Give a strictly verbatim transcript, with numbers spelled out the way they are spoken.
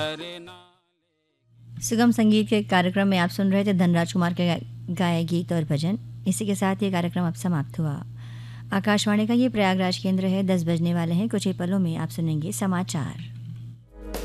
सुगम संगीत के कार्यक्रम में आप सुन रहे थे धनराज कुमार के गाए गीत और भजन। इसी के साथ ये कार्यक्रम अब समाप्त हुआ। आकाशवाणी का ये प्रयागराज केंद्र है। दस बजने वाले हैं, कुछ ही पलों में आप सुनेंगे समाचार।